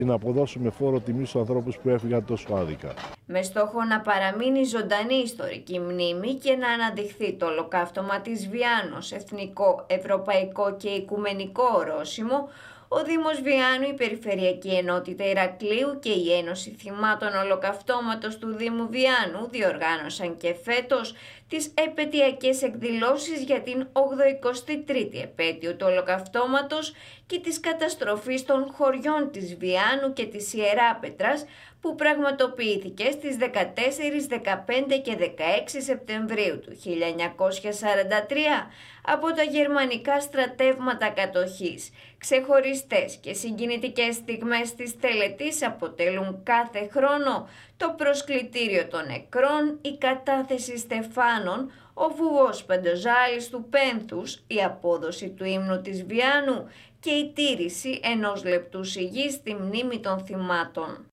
Να αποδώσουμε φόρο τιμή στους ανθρώπους που έφυγαν τόσο άδικα. Με στόχο να παραμείνει ζωντανή ιστορική μνήμη και να αναδειχθεί το ολοκαύτωμα της Βιάνου ως εθνικό, ευρωπαϊκό και οικουμενικό ορόσημο, ο Δήμος Βιάνου, η Περιφερειακή Ενότητα Ηρακλείου και η Ένωση Θυμάτων Ολοκαυτώματος του Δήμου Βιάνου διοργάνωσαν και φέτος τις επαιτειακές εκδηλώσεις για την 83η επέτειο του Ολοκαυτώματος και της καταστροφής των χωριών της Βιάνου και της Ιεράπετρας, που πραγματοποιήθηκε στις 14, 15 και 16 Σεπτεμβρίου του 1943 από τα γερμανικά στρατεύματα κατοχής. Ξεχωριστές και συγκινητικές στιγμές της τελετής αποτελούν κάθε χρόνο το προσκλητήριο των νεκρών, η κατάθεση στεφάνων, ο βουβός πεντοζάλης του πένθους, η απόδοση του ύμνου της Βιάνου και η τήρηση ενός λεπτού σιγής στη μνήμη των θυμάτων.